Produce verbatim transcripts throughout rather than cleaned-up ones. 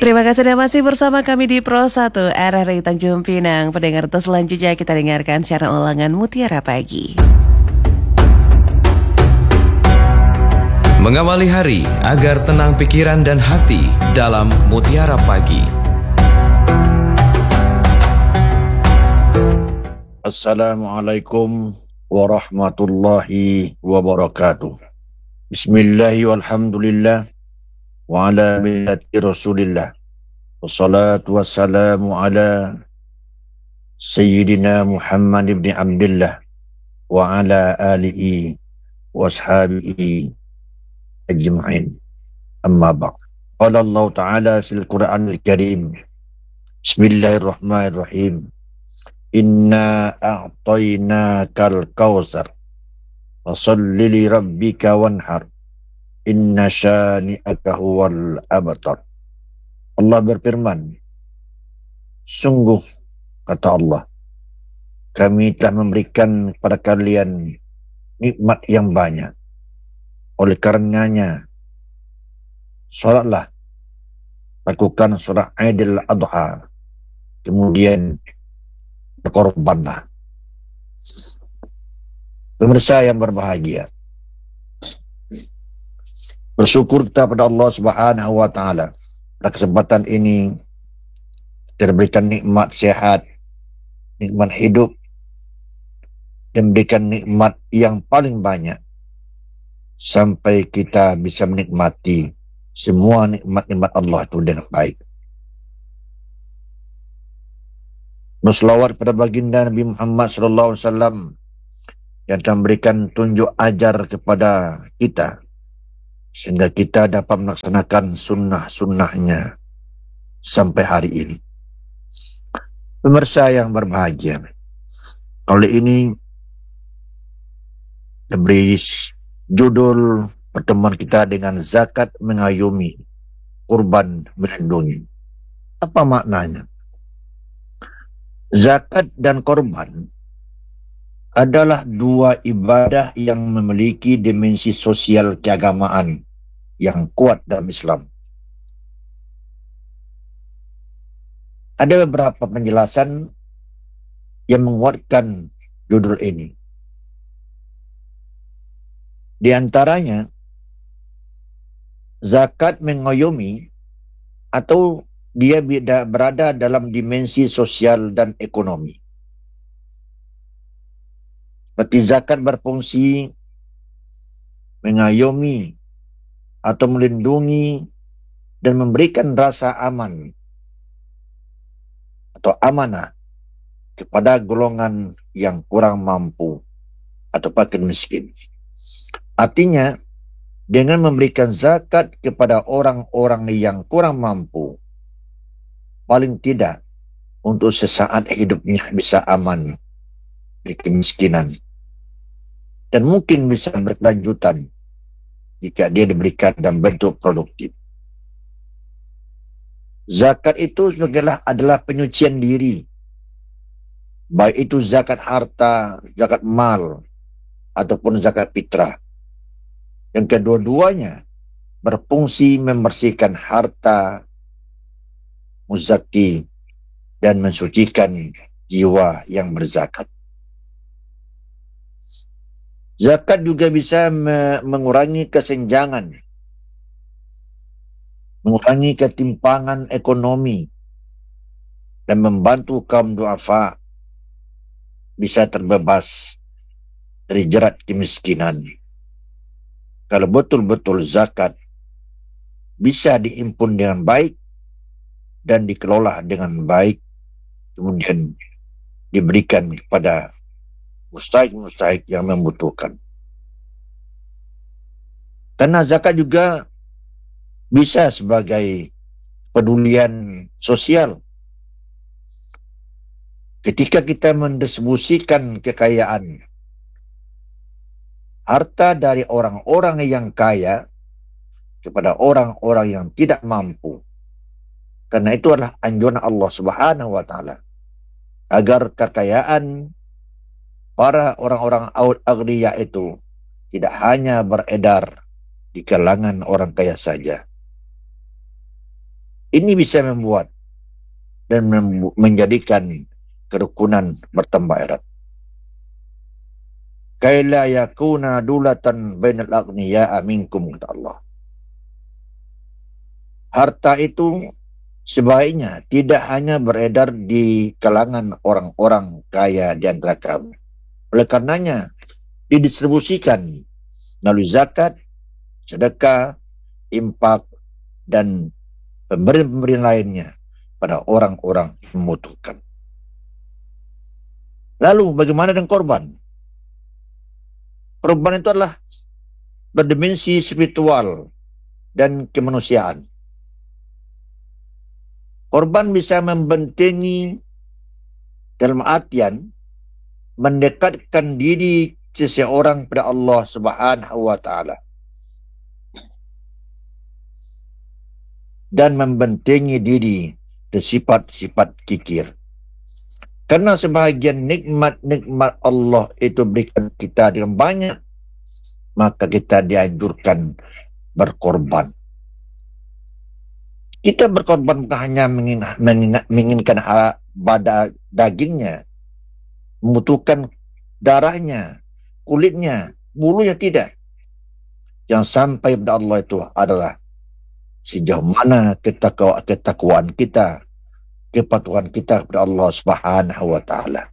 Terima kasih dan masih bersama kami di Pro satu R R I Tanjung Pinang. Pendengar, terus selanjutnya kita dengarkan siaran ulangan Mutiara Pagi. Mengawali hari agar tenang pikiran dan hati dalam Mutiara Pagi. Assalamualaikum warahmatullahi wabarakatuh. Bismillahi walhamdulillah wa ala millati rasulillah. Wassalatu wassalamu ala Sayyidina Muhammad ibn Abdullah wa ala alihi wa ashabihi ajma'in. Amma ba'd. Qala Allah Ta'ala fil Qur'anil Karim. Bismillahirrahmanirrahim. Inna a'tainakal kautsar. Fasholli li rabbika wanhar. Inna syani'aka huwal abtar. Allah berfirman, sungguh, kata Allah, kami telah memberikan kepada kalian nikmat yang banyak. Oleh karenanya, solatlah, lakukan solat Aidil Adha, kemudian berkorbanlah. Pemirsa yang berbahagia, bersyukur kita pada Allah Subhanahu wa taala. Pada kesempatan ini kita diberikan nikmat sehat, nikmat hidup, dan berikan nikmat yang paling banyak sampai kita bisa menikmati semua nikmat-nikmat Allah itu dengan baik. Berselawat pada baginda Nabi Muhammad sallallahu alaihi wasallam yang telah memberikan tunjuk ajar kepada kita sehingga kita dapat melaksanakan sunnah-sunnahnya sampai hari ini. Pemirsa yang berbahagia, kali ini diberi judul pertemuan kita dengan zakat mengayomi, kurban melindungi. Apa maknanya? Zakat dan korban adalah dua ibadah yang memiliki dimensi sosial keagamaan yang kuat dalam Islam. Ada beberapa penjelasan yang menguatkan judul ini. Di antaranya, zakat mengayomi atau dia berada dalam dimensi sosial dan ekonomi. Seperti zakat berfungsi mengayomi atau melindungi dan memberikan rasa aman atau amanah kepada golongan yang kurang mampu atau fakir miskin. Artinya, dengan memberikan zakat kepada orang-orang yang kurang mampu, paling tidak untuk sesaat hidupnya bisa aman dari kemiskinan. Dan mungkin bisa berkelanjutan jika dia diberikan dalam bentuk produktif. Zakat itu sebenarnya adalah penyucian diri. Baik itu zakat harta, zakat mal, ataupun zakat fitrah. Yang kedua-duanya berfungsi membersihkan harta, muzaki, dan mensucikan jiwa yang berzakat. Zakat juga bisa me mengurangi kesenjangan, mengurangi ketimpangan ekonomi, dan membantu kaum duafa bisa terbebas dari jerat kemiskinan. Kalau betul-betul zakat bisa diimpun dengan baik dan dikelola dengan baik, kemudian diberikan kepada mustahik-mustahik yang membutuhkan. Karena zakat juga bisa sebagai pedulian sosial. Ketika kita mendistribusikan kekayaan, harta dari orang-orang yang kaya kepada orang-orang yang tidak mampu. Karena itu adalah anjuran Allah Subhanahu wa taala agar kekayaan para orang-orang aghniya itu tidak hanya beredar di kalangan orang kaya saja. Ini bisa membuat dan mem- menjadikan kerukunan bertambah erat. Kaila yakuna dulatan bainal aghniya'a minkum, kata Allah. Harta itu sebaiknya tidak hanya beredar di kalangan orang-orang kaya di antara kamu. Oleh karenanya, didistribusikan melalui zakat, sedekah, impak, dan pemberian-pemberian lainnya pada orang-orang yang membutuhkan. Lalu bagaimana dengan korban? Korban itu adalah berdimensi spiritual dan kemanusiaan. Korban bisa membentengi dalam artian mendekatkan diri seseorang pada Allah Subhanahu wa taala dan membentengi diri dari sifat-sifat kikir. Karena sebahagian nikmat-nikmat Allah itu berikan kita dengan banyak, maka kita dianjurkan berkorban. Kita berkorban bukan hanya mengin, mengin, menginginkan pada dagingnya, membutuhkan darahnya, kulitnya, bulunya, tidak. Yang sampai pada Allah itu adalah sejauh mana ketakwa, ketakwaan kita, kepatuhan kita kepada Allah Subhanahu wa taala.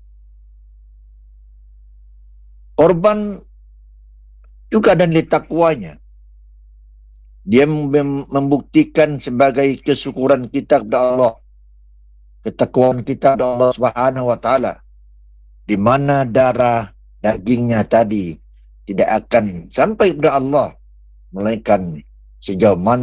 Korban juga dan takwanya. Dia membuktikan sebagai kesyukuran kita kepada Allah, ketakwaan kita kepada Allah Subhanahu wa taala, di mana darah dagingnya tadi tidak akan sampai kepada Allah, melainkan sejauh mana